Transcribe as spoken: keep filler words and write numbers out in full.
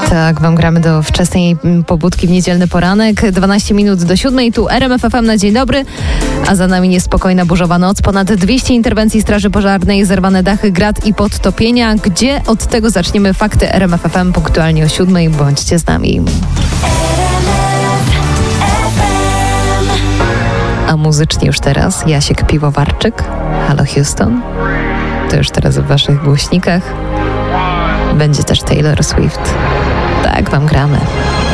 Tak, wam gramy do wczesnej pobudki w niedzielny poranek. dwanaście minut do siódmej, tu R M F F M na dzień dobry, a za nami niespokojna burzowa noc. Ponad dwieście interwencji Straży Pożarnej, zerwane dachy, grad i podtopienia. Gdzie od tego zaczniemy? Fakty R M F F M punktualnie o siódmej. Bądźcie z nami. A muzycznie już teraz Jasiek Piwowarczyk, Halo Houston. To już teraz w waszych głośnikach. Będzie też Taylor Swift. Tak, wam gramy.